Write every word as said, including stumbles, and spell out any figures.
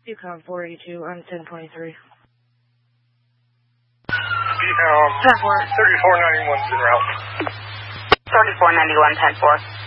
Decom four eighty-two on ten twenty-three. Decom ten four. thirty-four ninety-one, in route. thirty-four ninety-one, ten four.